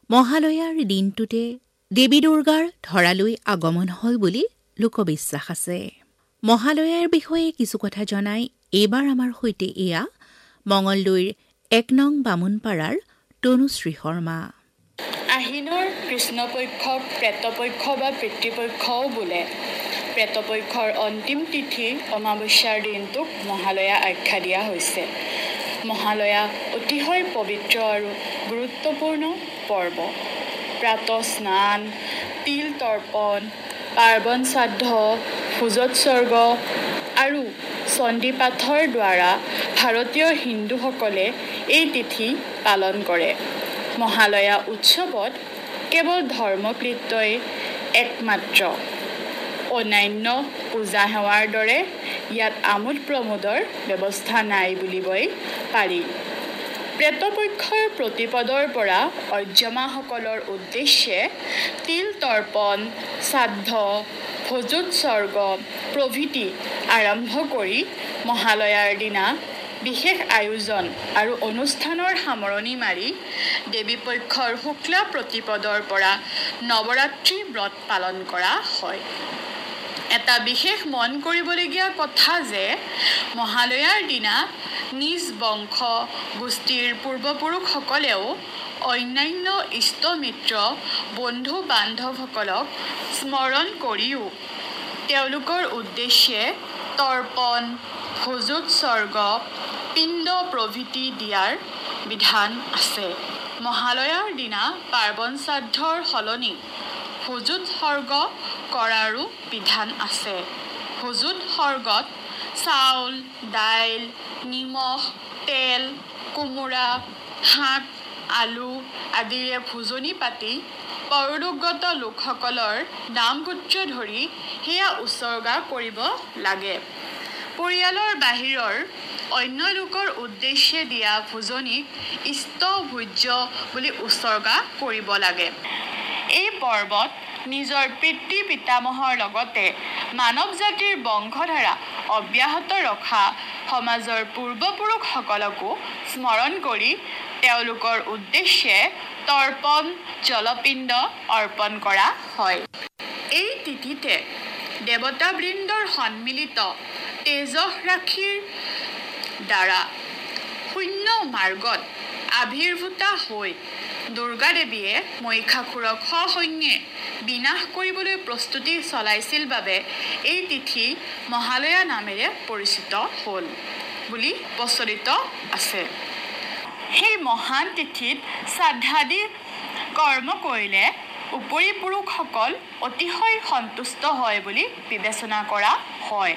মহালয়াৰ দিনটোতে দেৱী দুৰ্গাৰ ধৰালৈ আগমন হয় বুলি লোকবিশ্বাস আছে। মহালয়াৰ বিষয়ে কিছু কথা জনাই এইবাৰ আমাৰ সৈতে এয়া মঙলদৈৰ ১ নং বামুণপাৰাৰ তনুশ্ৰী শৰ্মা। আহিনৰ কৃষ্ণপক্ষক প্ৰেতপক্ষ বা পিতৃপক্ষও বোলে। প্ৰেতপক্ষৰ অন্তিম তিথি অমাৱস্যাৰ দিনটোক মহালয়া আখ্যা দিয়া হৈছে। মহালয়া অতিশয় পবিত্ৰ আৰু গুৰুত্বপূৰ্ণ পৰ্ব। প্ৰাতঃ স্নান, তিল তৰ্পণ, পাৰ্বণ শ্ৰাদ্ধ, ভোজোৎসৰ্গ আৰু চণ্ডী পাঠৰ দ্বাৰা ভাৰতীয় হিন্দুসকলে এই তিথি পালন কৰে। মহালয়া উৎসৱত কেৱল ধৰ্মকৃত্যই একমাত্ৰ, অন্যান্য পূজা সেৱাৰ দৰে ইয়াত আমোদ প্ৰমোদৰ ব্যৱস্থা নাই বুলিবই পাৰি। প্ৰেতপক্ষৰ প্ৰতিপদৰ পৰা অৰ্যমাসকলৰ উদ্দেশ্যে তিল তৰ্পণ, শ্ৰাদ্ধ, ভোজোৎসৰ্গ প্ৰভৃতি আৰম্ভ কৰি মহালয়াৰ দিনা বিশেষ আয়োজন আৰু অনুষ্ঠানৰ সামৰণি মাৰি দেৱীপক্ষৰ শুক্লা প্ৰতিপদৰ পৰা নৱৰাত্ৰি ব্ৰত পালন কৰা হয়। এটা বিশেষ মন কৰিবলগীয়া কথা যে মহালয়াৰ দিনা নিজ বংশ গোষ্ঠীৰ পূৰ্বপুৰুষসকলেও অন্যান্য ইষ্টমিত্ৰ বন্ধু বান্ধৱসকলক স্মৰণ কৰিও তেওঁলোকৰ উদ্দেশ্যে তৰ্পণ, ভোজোৎসৰ্গ, পিণ্ড প্ৰভৃতি দিয়াৰ বিধান আছে। মহালয়াৰ দিনা পাৰ্বণ শ্ৰাদ্ধৰ সলনি ভোজোৎসৰ্গ কৰাৰো বিধান আছে। ভোজোৎসৰ্গত চাউল, দাইল, নিমখ, তেল, কোমোৰা, শাক, আলু আদিৰে ভোজনি পাতি পৰলোকগত লোকসকলৰ নামগোত্ৰ ধৰি সেয়া উৎসৰ্গা কৰিব লাগে। পৰিয়ালৰ বাহিৰৰ অন্য লোকৰ উদ্দেশ্যে দিয়া ভোজনিক ইষ্ট ভোজ্য বুলি উৎসৰ্গা কৰিব লাগে। এই পৰ্বত নিজৰ পিতৃ পিতামহৰ লগতে মানৱ জাতিৰ বংশধাৰা অব্যাহত ৰখা সমাজৰ পূৰ্বপুৰুষসকলকো স্মৰণ কৰি তেওঁলোকৰ উদ্দেশ্যে তৰ্পণ, জলপিণ্ড অৰ্পণ কৰা হয়। এই তিথিতে দেৱতাবৃন্দৰ সন্মিলিত তেজহ ৰাশিৰ দ্বাৰা শূন্য মাৰ্গত আবিৰ্ভূতা হৈ দুৰ্গা দেৱীয়ে মহিষাসুৰক সসৈন্যে বিনাশ কৰিবলৈ প্ৰস্তুতি চলাইছিল বাবে এই তিথি মহালয়া নামেৰে পৰিচিত হ'ল বুলি প্ৰচলিত আছে। সেই মহান তিথিত শ্ৰাদ্ধাদি কৰ্ম কৰিলে উপৰি পুৰুষসকল অতিশয় সন্তুষ্ট হয় বুলি বিবেচনা কৰা হয়।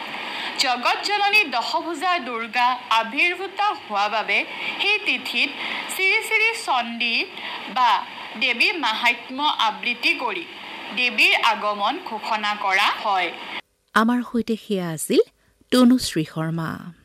জগতজননী দশভুজা দুৰ্গা আবিৰ্ভূতা হোৱা বাবে সেই তিথিত শ্ৰী শ্ৰী চণ্ডী বা দেৱী মাহাত্ম্য আবৃত্তি কৰি দেৱীৰ আগমন ঘোষণা কৰা হয়। আমাৰ সৈতে সেয়া আছিল তনুশ্ৰী শৰ্মা।